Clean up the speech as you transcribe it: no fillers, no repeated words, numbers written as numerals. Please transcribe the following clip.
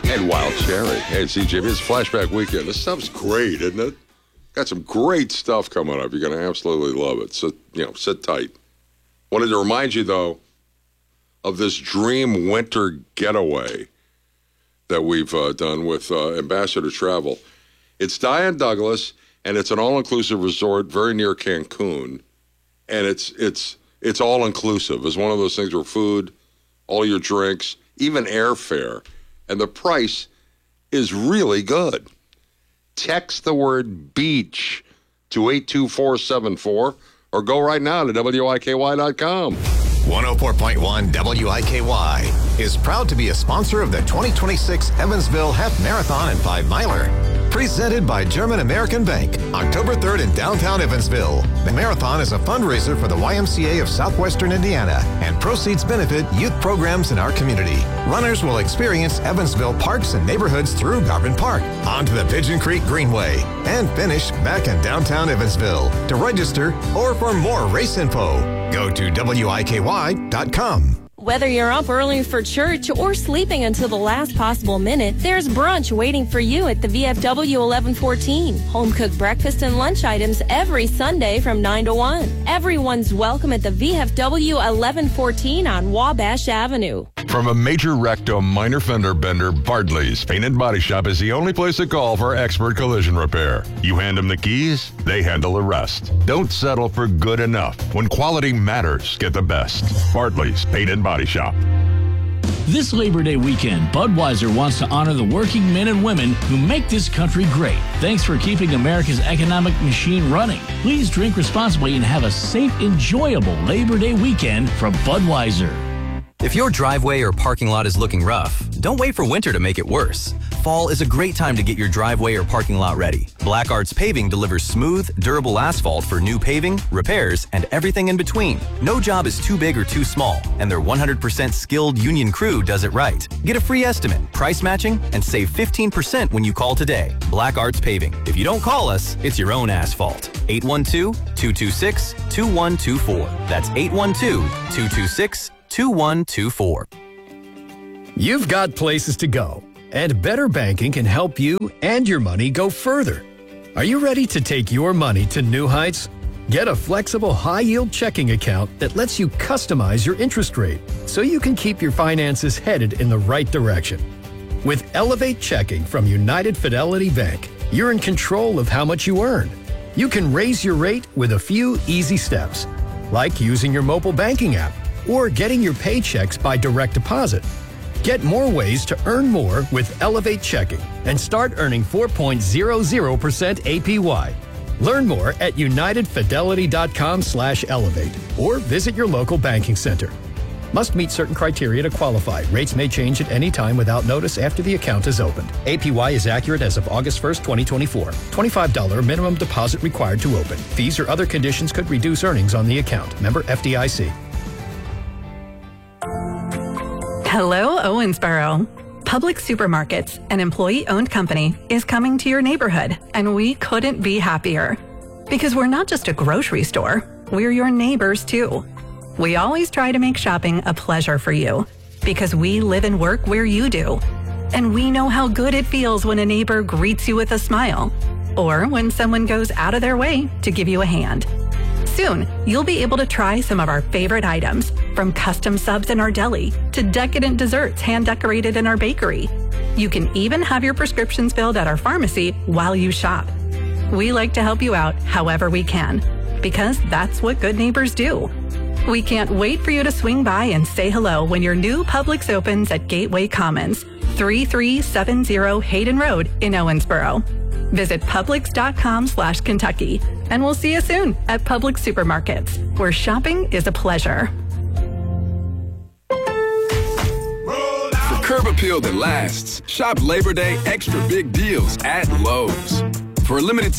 And Wild Cherry. Hey, CJB, it's Flashback Weekend. This stuff's great, isn't it? Got some great stuff coming up. You're going to absolutely love it. So, sit tight. Wanted to remind you, though, of this dream winter getaway that we've done with Ambassador Travel. It's Diane Douglas, and it's an all-inclusive resort very near Cancun. And it's all-inclusive. It's one of those things where food, all your drinks, even airfare, and the price is really good. Text the word beach to 82474 or go right now to WIKY.com. 104.1 WIKY is proud to be a sponsor of the 2026 Evansville Half Marathon and 5 Miler. Presented by German American Bank, October 3rd in downtown Evansville. The marathon is a fundraiser for the YMCA of Southwestern Indiana, and proceeds benefit youth programs in our community. Runners will experience Evansville parks and neighborhoods through Garvin Park, onto the Pigeon Creek Greenway, and finish back in downtown Evansville. To register or for more race info, go to WIKY.com. Whether you're up early for church or sleeping until the last possible minute, there's brunch waiting for you at the VFW 1114. Home-cooked breakfast and lunch items every Sunday from 9 to 1. Everyone's welcome at the VFW 1114 on Wabash Avenue. From a major wreck to a minor fender bender, Bartley's Paint and Body Shop is the only place to call for expert collision repair. You hand them the keys, they handle the rest. Don't settle for good enough. When quality matters, get the best. Bartley's Paint and Body Shop. This Labor Day weekend, Budweiser wants to honor the working men and women who make this country great. Thanks for keeping America's economic machine running. Please drink responsibly and have a safe, enjoyable Labor Day weekend from Budweiser. If your driveway or parking lot is looking rough, don't wait for winter to make it worse. Fall is a great time to get your driveway or parking lot ready. Black Arts Paving delivers smooth, durable asphalt for new paving, repairs, and everything in between. No job is too big or too small, and their 100% skilled union crew does it right. Get a free estimate, price matching, and save 15% when you call today. Black Arts Paving. If you don't call us, it's your own asphalt. 812-226-2124. That's 812-226-2124. You've got places to go, and Better Banking can help you and your money go further. Are you ready to take your money to new heights? Get a flexible high-yield checking account that lets you customize your interest rate so you can keep your finances headed in the right direction. With Elevate Checking from United Fidelity Bank, you're in control of how much you earn. You can raise your rate with a few easy steps, like using your mobile banking app or getting your paychecks by direct deposit. Get more ways to earn more with Elevate Checking and start earning 4.00% APY. Learn more at unitedfidelity.com/elevate or visit your local banking center. Must meet certain criteria to qualify. Rates may change at any time without notice after the account is opened. APY is accurate as of August 1st, 2024. $25 minimum deposit required to open. Fees or other conditions could reduce earnings on the account. Member FDIC. Hello, Owensboro. Publix Supermarkets, an employee-owned company, is coming to your neighborhood, and we couldn't be happier. Because we're not just a grocery store, we're your neighbors too. We always try to make shopping a pleasure for you, because we live and work where you do. And we know how good it feels when a neighbor greets you with a smile, or when someone goes out of their way to give you a hand. Soon, you'll be able to try some of our favorite items, from custom subs in our deli to decadent desserts hand-decorated in our bakery. You can even have your prescriptions filled at our pharmacy while you shop. We like to help you out however we can, because that's what good neighbors do. We can't wait for you to swing by and say hello when your new Publix opens at Gateway Commons, 3370 Hayden Road in Owensboro. Visit Publix.com/Kentucky, and we'll see you soon at Publix Supermarkets, where shopping is a pleasure. For curb appeal that lasts, shop Labor Day extra big deals at Lowe's. For a limited time,